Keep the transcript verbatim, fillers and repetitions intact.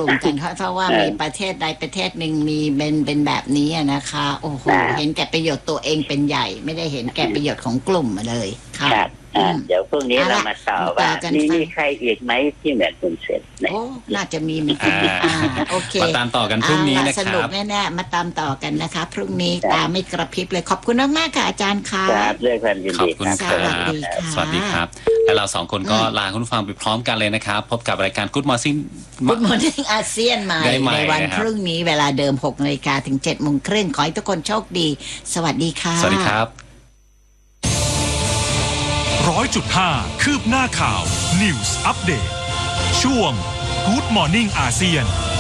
ลุ่มกันเพราะว่ามีประเทศใดประเทศหนึ่งมีเป็นเป็นแบบนี้นะคะโอ้โหเห็นแก่ประโยชน์ตัวเองเป็นใหญ่ไม่ได้เห็นแก่ประโยชน์ของกลุ่มมาเลยค่ะเดี๋ยวพรุ่งนี้เรามาต่อว่านี่มีใครอีกไหมที่เหมือนคุณเสร็จโอ้น่าจะมีเหมือนกันโอเคมาตามต่อกันพรุ่งนี้นะครับสนุกแน่ๆมาตามต่อกันนะคะพรุ่งนี้ตาไม่กระพริบเลยขอบคุณมากๆค่ะอาจารย์ค่ะครับด้วยความยินดีขอบคุณครับสวัสดีครับและเราสองคนก็ลาคุณผู้ฟังไปพร้อมกันเลยนะครับพบกับรายการ Good Morning Good Morning อาเซียนใหม่ในวันพรุ่งนี้เวลาเดิมหกนาฬิกาถึงเจ็ดโมงครึ่งขอให้ทุกคนโชคดีสวัสดีค่ะสวัสดีครับร้อยจุดห้าคืบหน้าข่าว News Update ช่วง Good Morning อาเซียน